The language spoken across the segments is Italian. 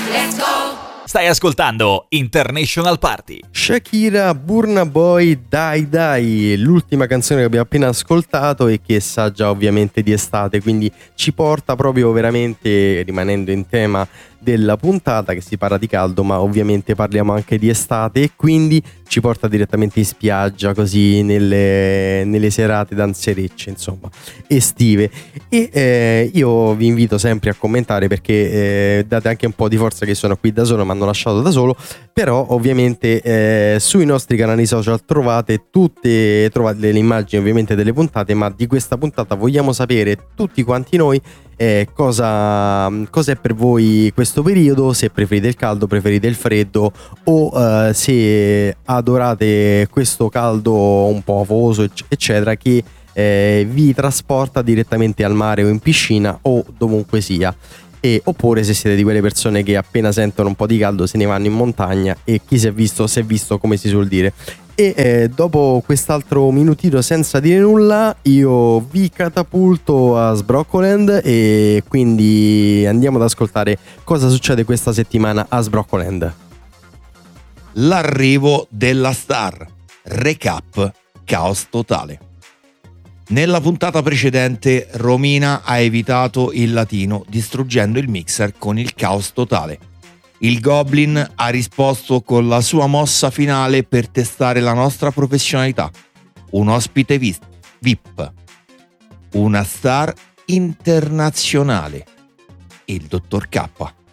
Let's go! Stai ascoltando International Party. Shakira, Burna Boy, Dai Dai, l'ultima canzone che abbiamo appena ascoltato e che sa già ovviamente di estate, quindi ci porta proprio veramente, rimanendo in tema della puntata, che si parla di caldo ma ovviamente parliamo anche di estate, e quindi ci porta direttamente in spiaggia, così nelle serate danzerecce, insomma, estive. E io vi invito sempre a commentare, perché date anche un po' di forza, che sono qui da solo, mi hanno lasciato da solo, però ovviamente sui nostri canali social trovate le immagini ovviamente delle puntate, ma di questa puntata vogliamo sapere tutti quanti noi cosa è per voi questo periodo, se preferite il caldo, preferite il freddo, o se adorate questo caldo un po' afoso eccetera, che vi trasporta direttamente al mare o in piscina o dovunque sia, oppure se siete di quelle persone che appena sentono un po' di caldo se ne vanno in montagna, e chi si è visto, come si suol dire. E dopo quest'altro minutino senza dire nulla, io vi catapulto a Sbroccoland, e quindi andiamo ad ascoltare cosa succede questa settimana a Sbroccoland. L'arrivo della star. Recap: caos totale. Nella puntata precedente Romina ha evitato il latino distruggendo il mixer con il caos totale. Il Goblin ha risposto con la sua mossa finale per testare la nostra professionalità. Un ospite VIP. Una star internazionale. Il dottor K.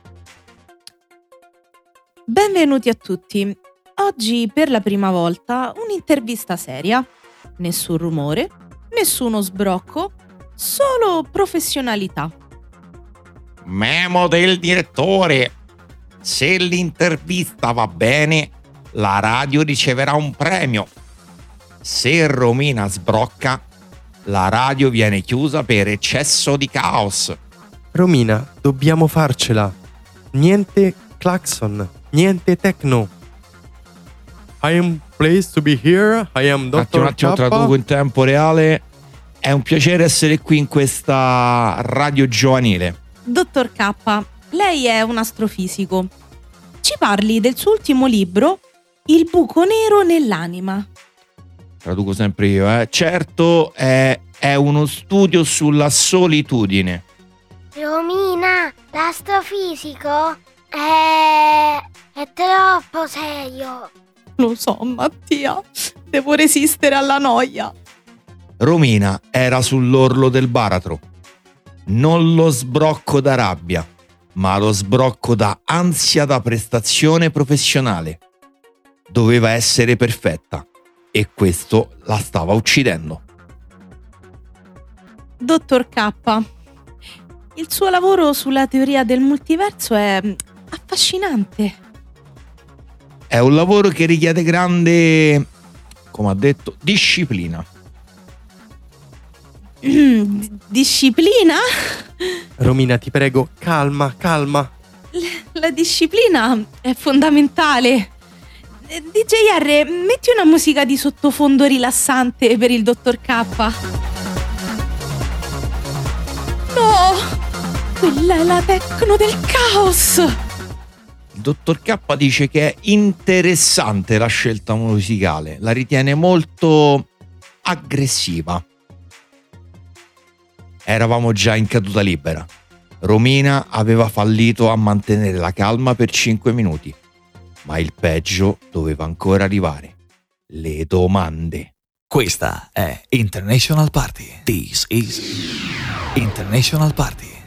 Benvenuti a tutti. Oggi per la prima volta un'intervista seria. Nessun rumore, nessuno sbrocco, solo professionalità. Memo del direttore. Se l'intervista va bene, la radio riceverà un premio. Se Romina sbrocca, la radio viene chiusa per eccesso di caos. Romina, dobbiamo farcela. Niente clacson, niente techno. I am pleased to be here. I am Dr. Un attimo, traduco in tempo reale. È un piacere essere qui in questa radio giovanile. Dottor K, lei è un astrofisico. Ci parli del suo ultimo libro, Il buco nero nell'anima. Traduco sempre io, Certo, è uno studio sulla solitudine. Romina, l'astrofisico è troppo serio. Lo so, Mattia, devo resistere alla noia. Romina era sull'orlo del baratro. Non lo sbrocco da rabbia, ma lo sbrocco da ansia da prestazione professionale. Doveva essere perfetta e questo la stava uccidendo. Dottor K, il suo lavoro sulla teoria del multiverso è affascinante. È un lavoro che richiede grande, come ha detto, disciplina. Disciplina? Romina, ti prego, calma. La disciplina è fondamentale. DJR, metti una musica di sottofondo rilassante per il dottor K. No! Quella è la techno del caos! Il dottor K dice che è interessante la scelta musicale, la ritiene molto aggressiva. Eravamo già in caduta libera. Romina aveva fallito a mantenere la calma per 5 minuti, ma il peggio doveva ancora arrivare. Le domande. Questa è International Party. This is International Party.